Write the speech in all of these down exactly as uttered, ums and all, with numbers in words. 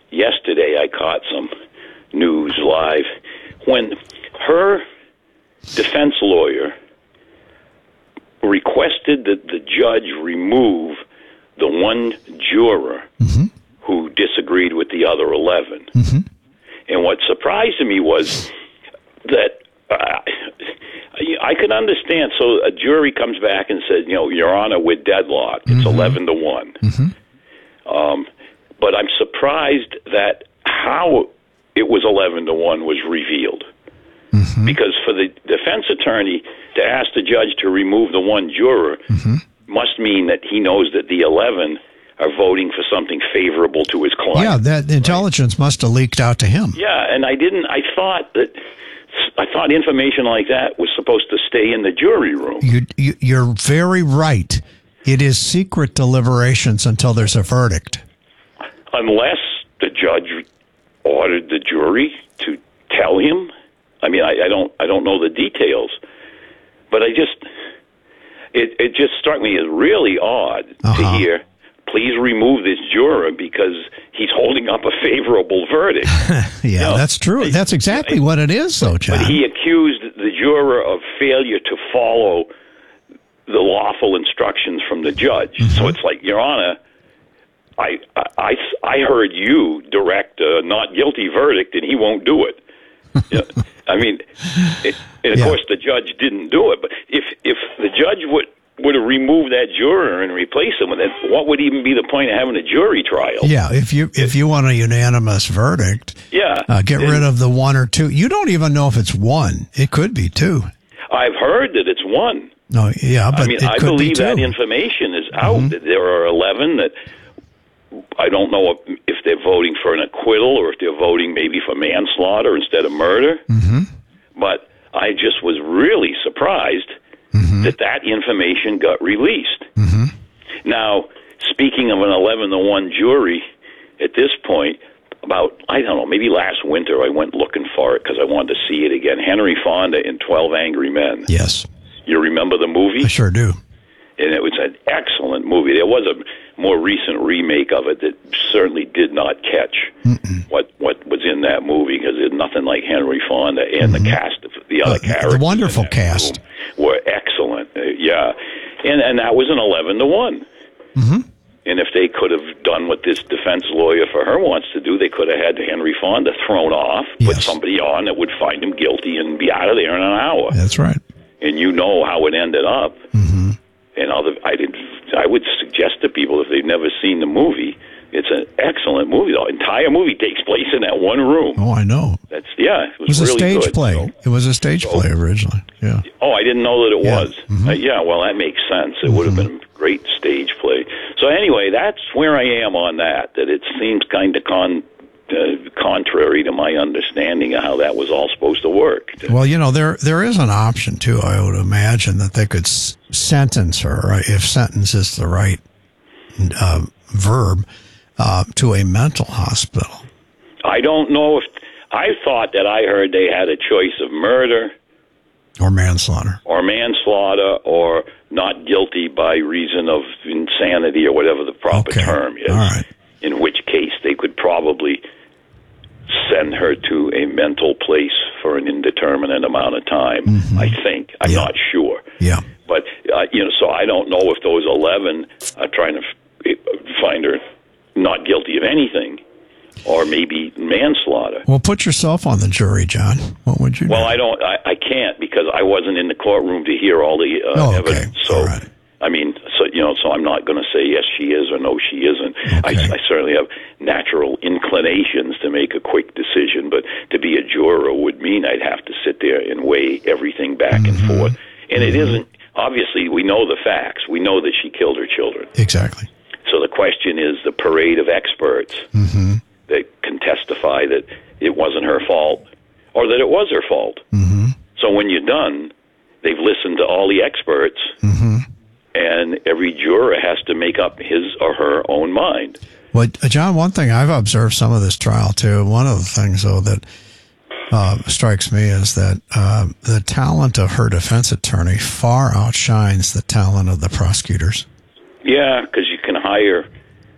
yesterday I caught some news live when her defense lawyer requested that the judge remove the one juror mm-hmm. who disagreed with the other eleven. Mm-hmm. And what surprised me was that uh, I could understand. So a jury comes back and says, you know, Your Honor, we're deadlocked. It's mm-hmm. eleven to one. Mm-hmm. Um, but I'm surprised that how it was eleven to one was revealed. Mm-hmm. Because for the defense attorney to ask the judge to remove the one juror mm-hmm. must mean that he knows that the eleven are voting for something favorable to his client. Yeah, that intelligence right? must have leaked out to him. Yeah, and I didn't. I thought that I thought information like that was supposed to stay in the jury room. You, you, you're very right. It is secret deliberations until there's a verdict. Unless the judge ordered the jury to tell him. I mean, I, I don't, I don't know the details, but I just, it, it just struck me as really odd uh-huh. to hear. Please remove this juror because he's holding up a favorable verdict. yeah, you know, that's true. That's exactly I, what it is, though, John. But he accused the juror of failure to follow the lawful instructions from the judge. Mm-hmm. So it's like, Your Honor, I, I, I heard you direct a not guilty verdict, and he won't do it. Yeah. I mean, it, and of yeah. course the judge didn't do it. But if if the judge would would have removed that juror and replaced him with it, what would even be the point of having a jury trial? Yeah, if you if you want a unanimous verdict, yeah, uh, get and, rid of the one or two. You don't even know if it's one. It could be two. I've heard that it's one. No, yeah, but I mean, it I could believe be two. That information is out. Mm-hmm. That there are eleven that. I don't know if, if they're voting for an acquittal or if they're voting maybe for manslaughter instead of murder. Mm-hmm. But I just was really surprised mm-hmm. that that information got released. Mm-hmm. Now, speaking of an eleven to one jury, at this point, about, I don't know, maybe last winter I went looking for it because I wanted to see it again. Henry Fonda in twelve Angry Men. Yes. You remember the movie? I sure do. And it was an excellent movie. There was a more recent remake of it that certainly did not catch Mm-mm. what what was in that movie because there's nothing like Henry Fonda and mm-hmm. the cast of the other uh, characters. The wonderful cast were excellent. Uh, yeah, and and that was an eleven to one. Mm-hmm. And if they could have done what this defense lawyer for her wants to do, they could have had Henry Fonda thrown off, yes. put somebody on that would find him guilty, and be out of there in an hour. That's right. And you know how it ended up. Mm-hmm. And other, I did. I would suggest to people if they've never seen the movie, it's an excellent movie. The entire movie takes place in that one room. Oh, I know. That's yeah. It was, it was really a stage good, play. so. It was a stage so, play originally. Yeah. Oh, I didn't know that it yeah. was. Mm-hmm. Uh, yeah. Well, that makes sense. It mm-hmm. would have been a great stage play. So anyway, that's where I am on that. That it seems kind of con. Uh, contrary to my understanding of how that was all supposed to work. Well, you know, there there is an option, too, I would imagine, that they could s- sentence her, right, if sentence is the right uh, verb, uh, to a mental hospital. I don't know if... I thought that I heard they had a choice of murder... Or manslaughter. Or manslaughter, or not guilty by reason of insanity, or whatever the proper okay. term is. All right. In which case they could probably send her to a mental place for an indeterminate amount of time, mm-hmm. I think. I'm yeah. not sure. Yeah. But, uh, you know, so I don't know if those eleven are trying to f- find her not guilty of anything or maybe manslaughter. Well, put yourself on the jury, John. What would you do? Well, I don't, I, I can't because I wasn't in the courtroom to hear all the uh, oh, okay. evidence. So, all right. I mean, so you know, so I'm not going to say yes, she is, or no, she isn't. Okay. I, I certainly have natural inclinations to make a quick decision, but to be a juror would mean I'd have to sit there and weigh everything back mm-hmm. and forth. And mm-hmm. it isn't, obviously, we know the facts. We know that she killed her children. Exactly. So the question is the parade of experts mm-hmm. that can testify that it wasn't her fault or that it was her fault. Mm-hmm. So when you're done, they've listened to all the experts. Mm-hmm. And every juror has to make up his or her own mind. Well, John, one thing I've observed some of this trial, too, one of the things, though, that uh, strikes me is that uh, the talent of her defense attorney far outshines the talent of the prosecutors. Yeah, because you can hire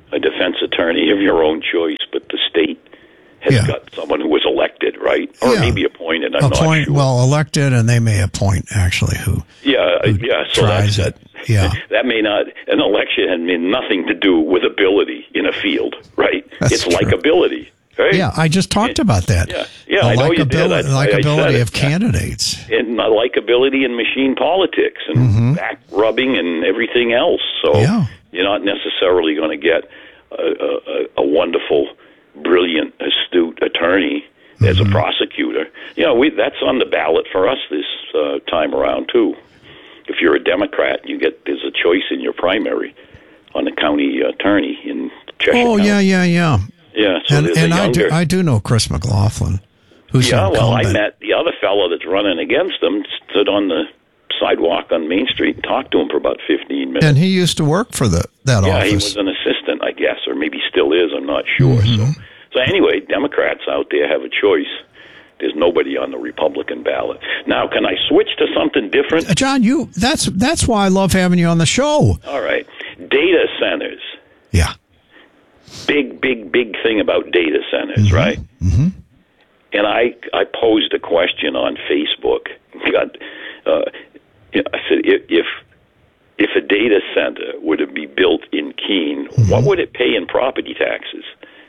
a defense attorney of your own choice, but the state has Yeah. got someone who was elected, right? Or Yeah. maybe appointed, I'm Appoint, not sure. well, elected, and they may appoint, actually, who, yeah, who yeah, so tries that's it. Yeah. That may not, an election had mean nothing to do with ability in a field, right? That's it's true. likability, right? Yeah, I just talked about that. Yeah, yeah, the I know you did. likabili- I- I said likability it. of candidates. And uh, likability in machine politics and Mm-hmm. back rubbing and everything else. So Yeah. you're not necessarily going to get a, a, a wonderful, brilliant, astute attorney as Mm-hmm. a prosecutor. You know, we, that's on the ballot for us this uh, time around too. If you're a Democrat, you get there's a choice in your primary on the county attorney in Cheshire Oh, County. yeah, yeah, yeah. Yeah, so and there's and a I younger. do I do know Chris McLaughlin, who's Yeah, an well, I incumbent. met the other fellow that's running against him, stood on the sidewalk on Main Street and talked to him for about fifteen minutes. And he used to work for the that yeah, office. he was an assistant, I guess, or maybe still is, I'm not sure. So, so anyway, Democrats out there have a choice. There's nobody on the Republican ballot. Now, can I switch to something different? Uh, John, you that's that's why I love having you on the show. All right. Data centers. Yeah. Big, big, big thing about data centers, right? Mm-hmm. And I, I posed a question on Facebook. God, uh, you know, I said, if, if if a data center were to be built in Keene, Mm-hmm. what would it pay in property taxes?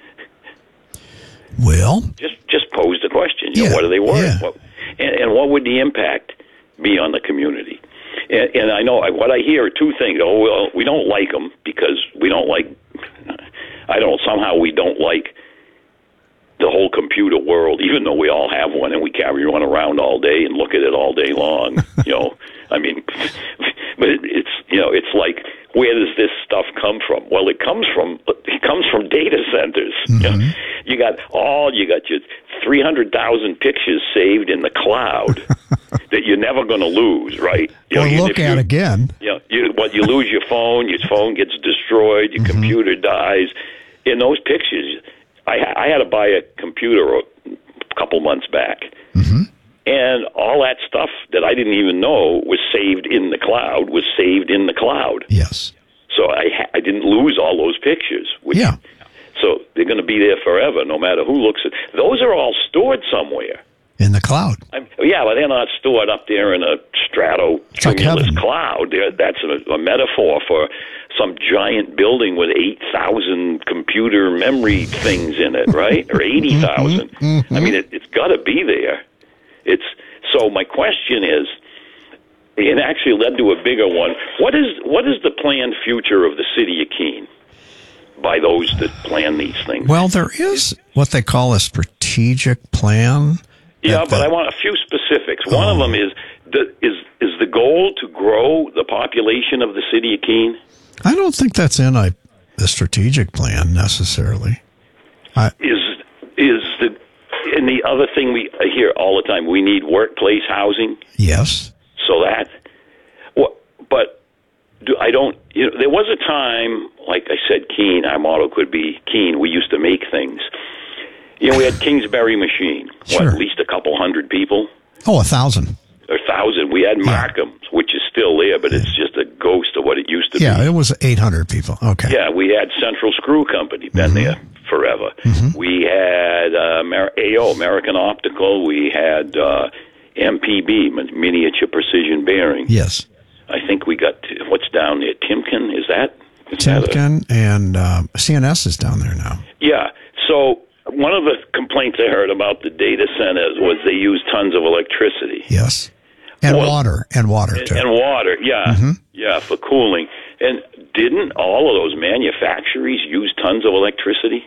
Well, Just just pose the question. You Yeah, know, what are they worth? yeah. What, and, and what would the impact be on the community? And, and I know I, what I hear are two things. Oh, well, we don't like them because we don't like. I don't know. Somehow we don't like the whole computer world, even though we all have one and we carry one around all day and look at it all day long. You know, I mean, but it, it's you know, it's like, where does this stuff come from? Well, it comes from it comes from data centers. Mm-hmm. You know, you got all you got your three hundred thousand pictures saved in the cloud that you're never going to lose, right? You know, or even look if at you- again. you know, you, what you lose your phone, your phone gets destroyed, your computer dies. In those pictures, I, I had to buy a computer a couple months back, and all that stuff that I didn't even know was saved in the cloud was saved in the cloud. Yes. So I ha- I didn't lose all those pictures. Which, Yeah. So they're going to be there forever, no matter who looks at. Those are all stored somewhere. In the cloud. I'm, yeah, but they're not stored up there in a strato like cumulus heaven. cloud. They're, that's a, a metaphor for some giant building with eight thousand computer memory things in it, right? Or eighty thousand. Mm-hmm. I mean, it, it's got to be there. It's so. My question is, it actually led to a bigger one. What is what is the planned future of the city of Keene by those that plan these things? Well, there is what they call a strategic plan. Yeah, that but the- I want a few specifics. One Oh. of them is the, is is the goal to grow the population of the city of Keene? I don't think that's in a, a strategic plan necessarily. I, Is is the and the other thing we hear all the time, we need workplace housing. yes. So that, well, but do, I don't. You know, there was a time, like I said, Keene. Our motto could be Keene. We used to make things. You know, we had Kingsbury Machine. What, Sure. at least a couple hundred people. Oh, a thousand. A thousand. We had Markham's, which is still there, but it's just a ghost of what it used to be. Yeah, it was eight hundred people. Okay. Yeah, we had Central Screw Company, been there forever. We had uh, Amer- A O, American Optical. We had uh, M P B, Miniature Precision Bearing. Yes. I think we got, to, what's down there, Timken, is that? Is that a- Timken and uh, C N S is down there now. yeah, so one of the complaints I heard about the data centers was they use tons of electricity. Yes. And Well, water. And water, too. And water, yeah, yeah, for cooling. And didn't all of those manufacturers use tons of electricity?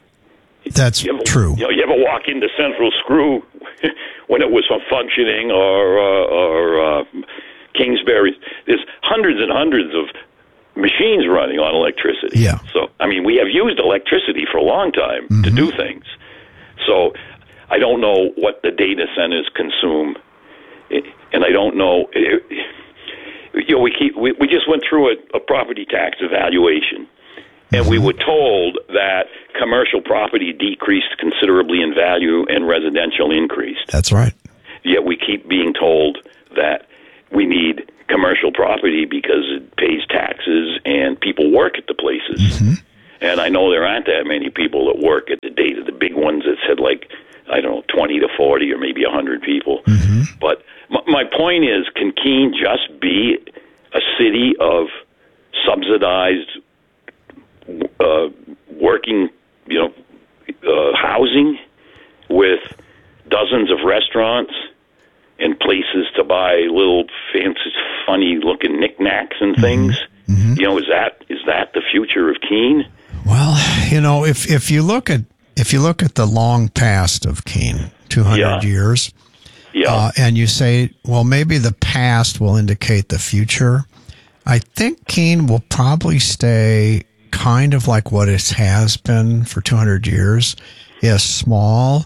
That's You ever, true. You know, you ever walk into Central Screw when it was functioning, or uh, or uh, Kingsbury? There's hundreds and hundreds of machines running on electricity. Yeah. So I mean, we have used electricity for a long time to do things. So I don't know what the data centers consume, and I don't know. You know, we keep we, we just went through a, a property tax evaluation. And we were told that commercial property decreased considerably in value and residential increased. That's right. Yet we keep being told that we need commercial property because it pays taxes and people work at the places. And I know there aren't that many people that work at the data. The big ones that said like, I don't know, twenty to forty or maybe one hundred people. Mm-hmm. But m- my point is, can Keene just be a city of subsidized uh, working, you know, uh, housing with dozens of restaurants and places to buy little fancy, funny-looking knickknacks and things? Mm-hmm. You know, is that is that the future of Keene? Well, you know, if if you look at if you look at the long past of Keene, two hundred Yeah. years, Yeah. uh, and you say, well, maybe the past will indicate the future. I think Keene will probably stay kind of like what it has been for two hundred years, a small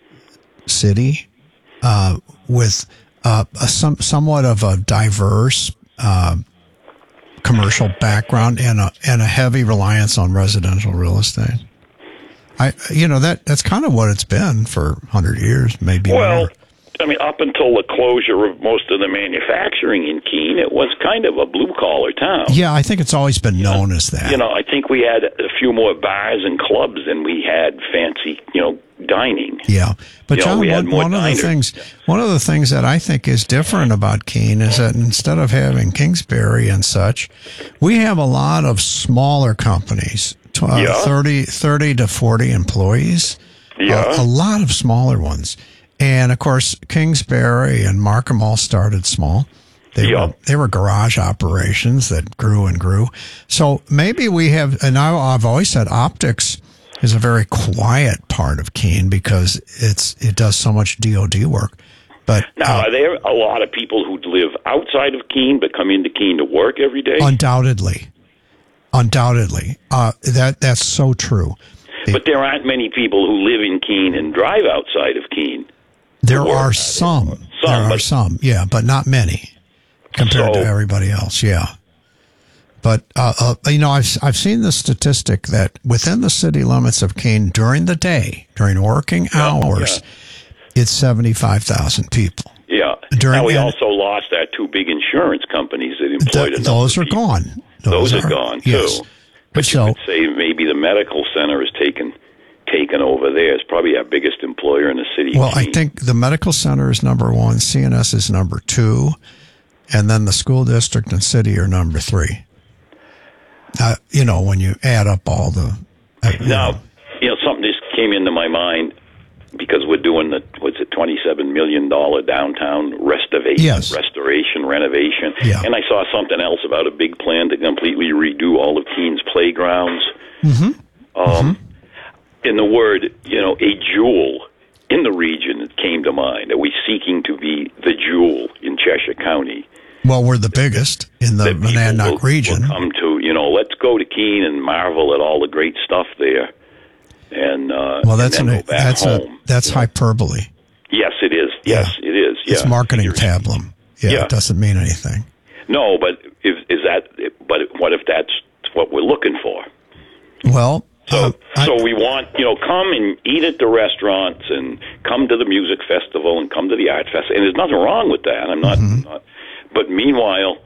city uh, with uh, a some somewhat of a diverse uh, commercial background and a and a heavy reliance on residential real estate. I, you know, that that's kind of what it's been for one hundred years, maybe Well, more. I mean, up until the closure of most of the manufacturing in Keene, it was kind of a blue-collar town. Yeah, I think it's always been known as that. You know, I think we had a few more bars and clubs than we had fancy, you know, dining. Yeah, but You know, John, we had one, more one of the diners. things, one of the things that I think is different about Keene is that instead of having Kingsbury and such, we have a lot of smaller companies, tw- uh, Yeah. thirty, thirty to forty employees. Yeah. a, a lot of smaller ones, and of course, Kingsbury and Markham all started small. They Yeah. were they were garage operations that grew and grew. So maybe we have, and I, I've always said optics is a very quiet part of Keene because it's it does so much D O D work. But Now, uh, are there a lot of people who live outside of Keene but come into Keene to work every day? undoubtedly, undoubtedly, uh, that that's so true. But there aren't many people who live in Keene and drive outside of Keene. There work are out some, Some, there are but- some, yeah, but not many compared So- to everybody else. Yeah. But uh, uh, you know, I've I've seen the statistic that within the city limits of Keene during the day, during working hours, it's seventy-five thousand people. Yeah. During- now, we and- also lost our two big insurance companies that employed Th- a number those of are people. gone. Those, are, gone, too. Yes. But so, you could say maybe the medical center is taken taken over there. It's probably our biggest employer in the city. well, I Keene. think the medical center is number one, C N S is number two, and then the school district and city are number three. Uh, you know, when you add up all the. Uh, you Now, know, you know, something just came into my mind because we're doing the, what's it, twenty-seven million dollars downtown restoration, Yes. restoration, renovation. Yeah. And I saw something else about a big plan to completely redo all of Keene's playgrounds. Mm-hmm. Um, in the word, you know, a jewel in the region that came to mind. Are we seeking to be the jewel in Cheshire County? well, we're the biggest in the that people Monadnock will, region. will come to, you know, let's go to Keene and marvel at all the great stuff there. And uh, well, that's and an, then go back that's home. a that's hyperbole. Yes, it is. Yes, it is. Yeah. It's marketing You're- pablum. Yeah, Yeah. it doesn't mean anything. No, but if, is that? But what if that's what we're looking for? Well, So, uh, I- so we want, you know, come and eat at the restaurants and come to the music festival and come to the art fest. And there's nothing wrong with that. I'm not, Mm-hmm. not. But meanwhile,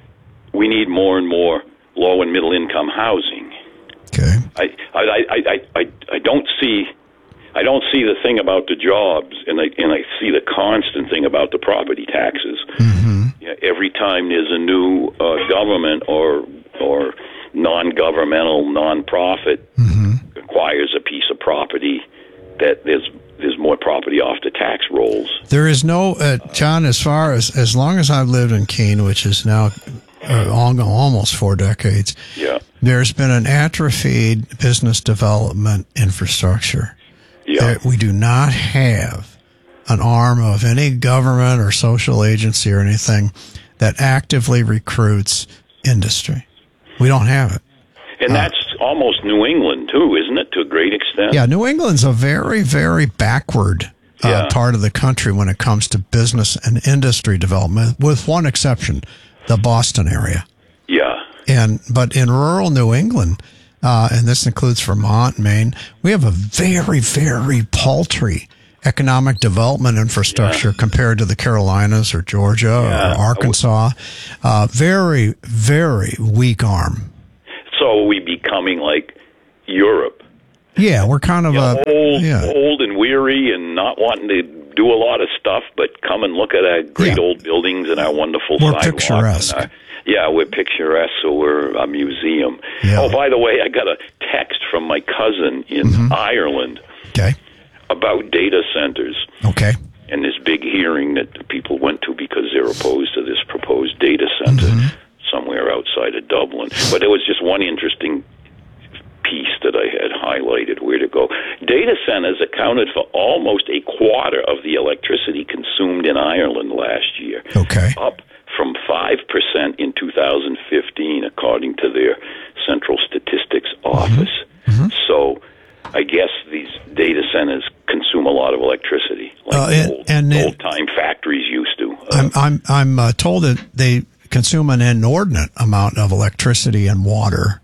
we need more and more low and middle income housing. okay. I, I, I, I, I, I don't see, I don't see the thing about the jobs, and I and I see the constant thing about the property taxes. Mm-hmm. Yeah, every time there's a new uh, government or or non-governmental nonprofit Mm-hmm. acquires a piece of property, that there's there's more property off the tax rolls. There is no, uh, John, as far as, as long as I've lived in Keene, which is now uh, al- almost four decades, Yeah, there's been an atrophied business development infrastructure. yeah. There, we do not have an arm of any government or social agency or anything that actively recruits industry. We don't have it. And that's almost New England, too, isn't it, to a great extent? Yeah, New England's a very, very backward uh, Yeah. part of the country when it comes to business and industry development, with one exception, the Boston area. Yeah. And but in rural New England, uh, and this includes Vermont, Maine, we have a very, very paltry economic development infrastructure compared to the Carolinas or Georgia Yeah. or Arkansas. Uh, very, very weak arm. So are we becoming like, Europe. Yeah, we're kind of You know, a old, yeah. old and weary, and not wanting to do a lot of stuff, but come and look at our great Yeah. old buildings and our wonderful We're sidewalks. picturesque. And our, yeah, we're picturesque, so we're a museum. Yeah. Oh, by the way, I got a text from my cousin in Mm-hmm. Ireland Okay. about data centers Okay. and this big hearing that the people went to because they're opposed to this proposed data center Mm-hmm. somewhere outside of Dublin. But there was just one interesting piece that I had highlighted where to go. Data centers accounted for almost a quarter of the electricity consumed in Ireland last year, Okay. up from five percent in two thousand fifteen, according to their Central Statistics Office. Mm-hmm. So I guess these data centers consume a lot of electricity, like Uh, and- old, and it- old-time factories used to. Uh, I'm I'm I'm uh, told that they consume an inordinate amount of electricity and water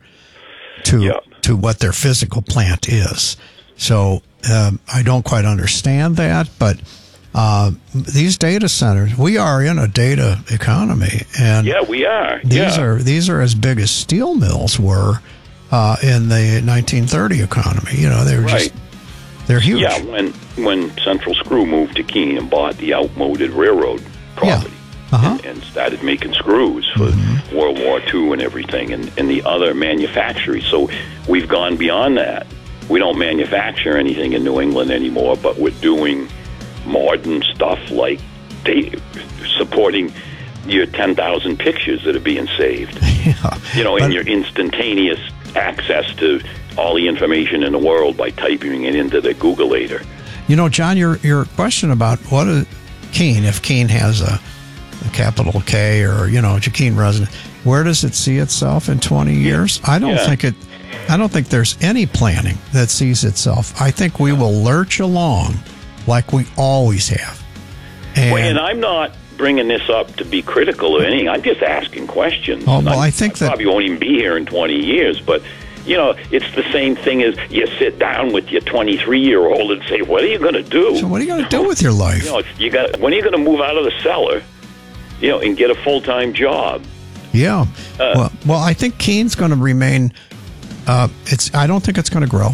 to Yeah. to what their physical plant is. So um, I don't quite understand that, but uh, these data centers, we are in a data economy, and yeah, we are. these yeah. are these are as big as steel mills were uh, in the nineteen thirty economy. You know, they were Right. just they're huge. Yeah, when when Central Screw moved to Keene and bought the outmoded railroad property Uh-huh. and, and started making screws for Mm-hmm. World War Two and everything, and, and the other manufacturing. So we've gone beyond that. We don't manufacture anything in New England anymore, but we're doing modern stuff like data, supporting your ten thousand pictures that are being saved. Yeah. You know, But- and your instantaneous access to all the information in the world by typing it into the Googleator. You know, John, your your question about what is Keene, if Keene has a, a capital K or, you know, a Keene resident, where does it see itself in twenty years? I don't Yeah. think it, I don't think there's any planning that sees itself. I think we will lurch along like we always have. And, Well, and I'm not bringing this up to be critical of anything. I'm just asking questions. Oh, well, I, I think I that- probably won't even be here in twenty years, but you know, it's the same thing as you sit down with your twenty-three-year-old and say, "What are you going to do?" so what are you going to do with your life? You know, it's, you got when are you going to move out of the cellar, you know, and get a full-time job? Yeah. Uh, well, well, I think Keene's going to remain. Uh, it's. I don't think it's going to grow.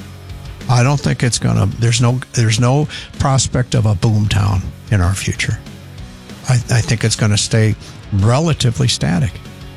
I don't think it's going to. There's no. There's no prospect of a boom town in our future. I, I think it's going to stay relatively static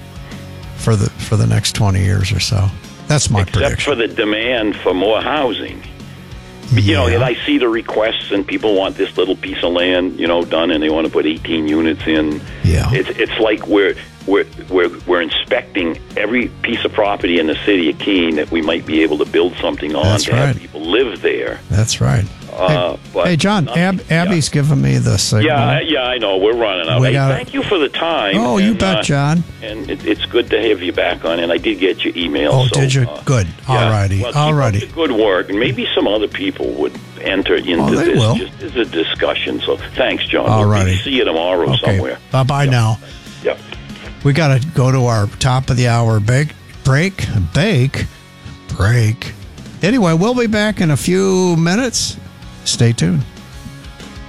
for the for the next twenty years or so. That's my Except prediction. for the demand for more housing. You know, Yeah. and I see the requests, and people want this little piece of land, you know, done, and they want to put eighteen units in. Yeah. It's it's like we're we're we're we're inspecting every piece of property in the city of Keene that we might be able to build something on That's to have right. people live there. That's right. Uh, hey, but hey, John. nothing- Ab, yeah. Abby's giving me the signal. Yeah, yeah, I know. We're running out. We Hey, gotta- thank you for the time. Oh, you and, bet, uh, John. And it, it's good to have you back on. And I did get your email. Oh, so, did you? uh, Good. yeah. All righty. Well, keep All up righty. the good work, and maybe some other people would enter into Oh, they this will. just as a discussion. So thanks, John. All We'll righty. maybe see you tomorrow Okay. somewhere. Bye bye Yep. now. Yep. We got to go to our top of the hour bake, break, bake, break. Anyway, we'll be back in a few minutes. Stay tuned.